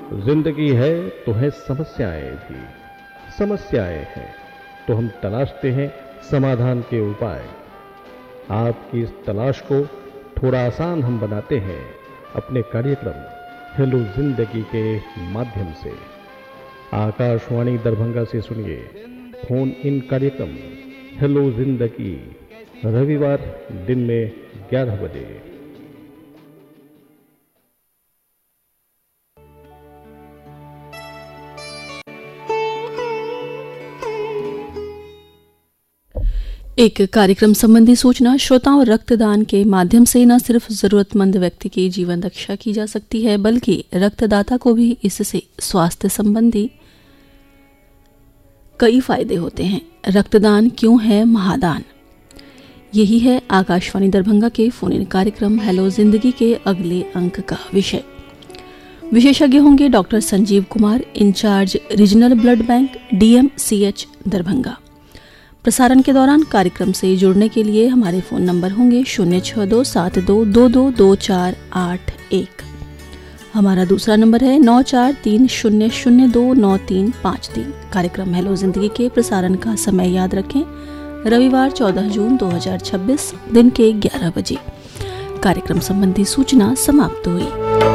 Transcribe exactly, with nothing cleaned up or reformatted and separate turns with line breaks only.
जिंदगी है तो है समस्याएं भी, समस्याएं हैं तो हम तलाशते हैं समाधान के उपाय। आपकी इस तलाश को थोड़ा आसान हम बनाते हैं अपने कार्यक्रम हेलो जिंदगी के माध्यम से। आकाशवाणी दरभंगा से सुनिए फोन इन कार्यक्रम हेलो जिंदगी, रविवार दिन में ग्यारह बजे।
एक कार्यक्रम संबंधी सूचना। श्रोताओं, रक्तदान के माध्यम से न सिर्फ जरूरतमंद व्यक्ति की जीवन रक्षा की जा सकती है, बल्कि रक्तदाता को भी इससे स्वास्थ्य संबंधी कई फायदे होते हैं। रक्तदान क्यों है महादान, यही है आकाशवाणी दरभंगा के फोन इन कार्यक्रम हेलो जिंदगी के अगले अंक का विषय। विशेषज्ञ होंगे doctor Sanjeev Kumar, in charge regional blood bank, DM CH Darbhanga. प्रसारण के दौरान कार्यक्रम से जुड़ने के लिए हमारे फोन नंबर होंगे शून्य छः दो सात दो दो दो दो चार आठ एक। हमारा दूसरा नंबर है नौ चार तीन शून्य शून्य दो नौ तीन पाँच तीन। कार्यक्रम हेलो जिंदगी के प्रसारण का समय याद रखें, रविवार चौदह जून दो हजार छब्बीस दिन के ग्यारह बजे। कार्यक्रम संबंधी सूचना समाप्त हुई।